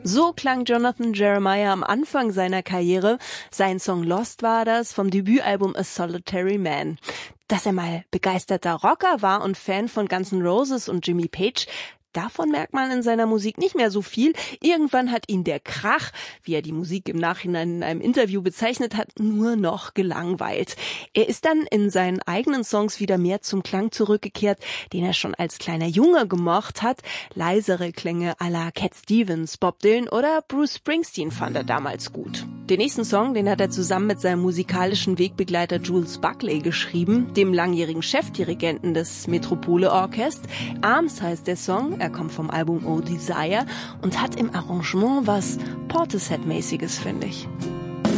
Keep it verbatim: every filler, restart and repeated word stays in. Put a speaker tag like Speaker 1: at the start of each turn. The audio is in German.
Speaker 1: So klang Jonathan Jeremiah am Anfang seiner Karriere. Sein Song Lost war das, vom Debütalbum A Solitary Man. Dass er mal begeisterter Rocker war und Fan von Guns N' Roses und Jimmy Page, davon merkt man in seiner Musik nicht mehr so viel. Irgendwann hat ihn der Krach, wie er die Musik im Nachhinein in einem Interview bezeichnet hat, nur noch gelangweilt. Er ist dann in seinen eigenen Songs wieder mehr zum Klang zurückgekehrt, den er schon als kleiner Junge gemocht hat. Leisere Klänge à la Cat Stevens, Bob Dylan oder Bruce Springsteen fand er damals gut. Den nächsten Song, den hat er zusammen mit seinem musikalischen Wegbegleiter Jules Buckley geschrieben, dem langjährigen Chefdirigenten des Metropole Orchest. Arms heißt der Song. Er kommt vom Album Oh Desire und hat im Arrangement was Portishead-mäßiges, finde ich.